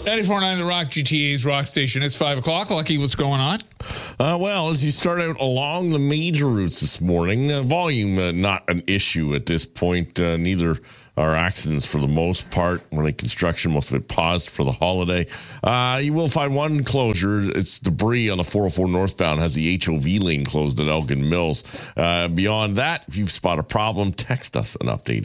94.9 The Rock, GTA's Rock Station. It's 5 o'clock. Lucky, what's going on? Well, as you start out along the major routes this morning, volume not an issue at this point. Neither are accidents for the most part. When construction, most of it paused for the holiday. You will find one closure. It's debris on the 404 northbound has the HOV lane closed at Elgin Mills. Beyond that, if you've spotted a problem, text us an update,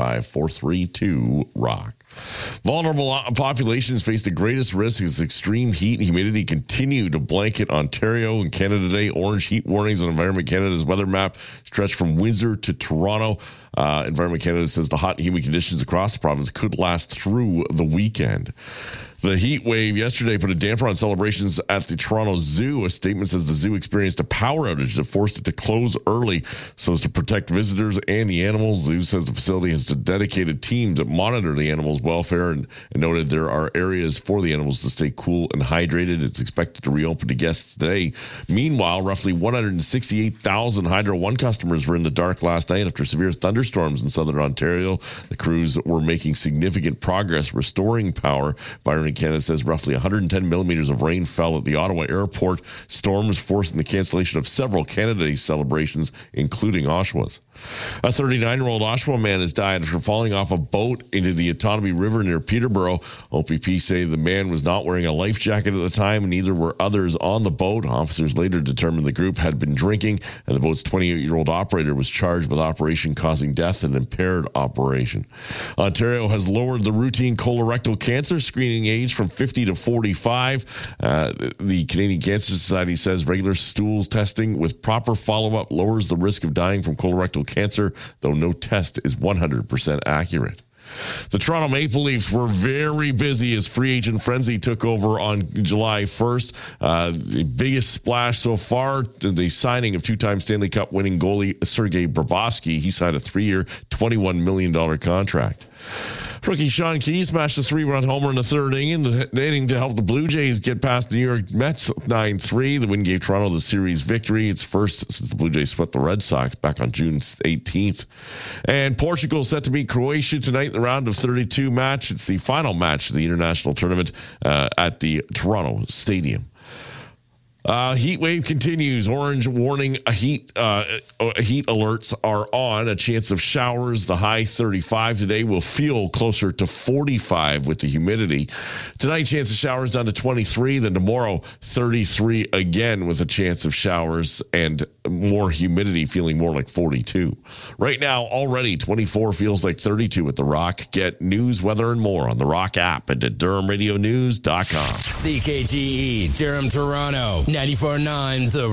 855-432-ROCK. Vulnerable populations face the greatest risk as extreme heat and humidity continue to blanket Ontario and Canada today. Orange heat warnings on Environment Canada's weather map stretch from Windsor to Toronto. Environment Canada says the hot and humid conditions across the province could last through the weekend. The heat wave yesterday put a damper on celebrations at the Toronto Zoo. A statement says the zoo experienced a power outage that forced it to close early so as to protect visitors and the animals. The zoo says the facility has a dedicated team that monitor the animals' welfare and noted there are areas for the animals to stay cool and hydrated. It's expected to reopen to guests today. Meanwhile, roughly 168,000 Hydro One customers were in the dark last night after severe thunderstorms in southern Ontario. The crews were making significant progress restoring power. Environment Canada says roughly 110 millimeters of rain fell at the Ottawa airport. Storms forcing the cancellation of several Canada Day celebrations, including Oshawa's. A 39-year-old Oshawa man has died after falling off a boat into the Otonabee River near Peterborough. OPP say the man was not wearing a life jacket at the time, and neither were others on the boat. Officers later determined the group had been drinking, and the boat's 28-year-old operator was charged with operation causing death and impaired operation. Ontario has lowered the routine colorectal cancer screening age from 50 to 45. The Canadian Cancer Society says regular stools testing with proper follow-up lowers the risk of dying from colorectal cancer, though no test is 100% accurate. The Toronto Maple Leafs were very busy as free agent frenzy took over on July 1st. The biggest splash so far, the signing of two-time Stanley Cup winning goalie Sergei Bobrovsky. He signed a 3-year, $21 million contract. Rookie Sean Key smashed a 3-run homer in the third inning to help the Blue Jays get past the New York Mets 9-3. The win gave Toronto the series victory. It's first since the Blue Jays swept the Red Sox back on June 18th. And Portugal set to meet Croatia tonight in the round of 32 match. It's the final match of the international tournament at the Toronto Stadium. Heat wave continues. Orange warning, heat alerts are on. A chance of showers. The high 35 today will feel closer to 45 with the humidity. Tonight, chance of showers down to 23. Then tomorrow, 33 again with a chance of showers and more humidity, feeling more like 42. Right now, already 24 feels like 32 at The Rock. Get news, weather, and more on The Rock app and at DurhamRadioNews.com. CKGE, Durham, Toronto, 94.9 The